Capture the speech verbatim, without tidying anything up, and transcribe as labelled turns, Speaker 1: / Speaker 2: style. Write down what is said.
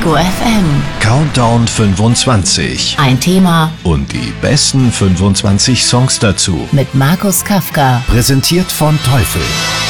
Speaker 1: Detektor F M.
Speaker 2: Countdown fünfundzwanzig.
Speaker 1: Ein Thema
Speaker 2: Und die besten fünfundzwanzig Songs dazu.
Speaker 1: mit Markus Kafka.
Speaker 2: Präsentiert von Teufel.